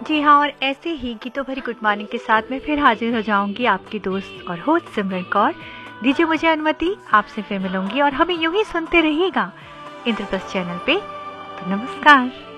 जी हाँ, और ऐसे ही गीतों भरी गुड मॉर्निंग के साथ मैं फिर हाजिर हो जाऊंगी, आपकी दोस्त और होस्ट सिमरन कौर। दीजिए मुझे अनुमति, आपसे फिर मिलूंगी और हमें यूं ही सुनते रहिएगा इंद्रप्रस्थ चैनल पे। तो नमस्कार।